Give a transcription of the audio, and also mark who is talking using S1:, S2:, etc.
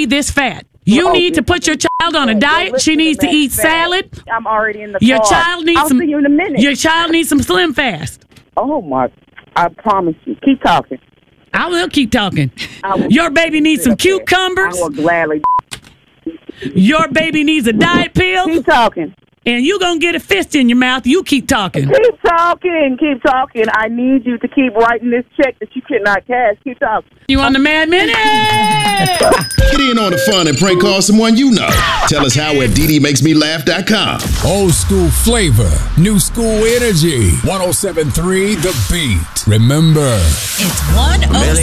S1: this fat. You need to put your child on a diet. She needs to eat salad.
S2: I'm already in the
S1: Your
S2: car.
S1: child needs
S2: I'll
S1: some.
S2: see you in a minute.
S1: Your child needs some Slim Fast.
S2: Oh, my. I promise you. Keep talking.
S1: I will keep talking. Your baby needs some cucumbers.
S2: I will gladly.
S1: Your baby needs a diet pill.
S2: Keep talking.
S1: And you going to get a fist in your mouth. You keep talking.
S2: Keep talking. Keep talking. I need you to keep writing this check that you cannot cash. Keep talking.
S1: You on the Mad Minute?
S3: Get in on the fun and prank call someone you know. Tell us how at DDMakesMeLaugh.com.
S4: Old school flavor, new school energy. 107.3 The Beat. Remember,
S5: It's 107.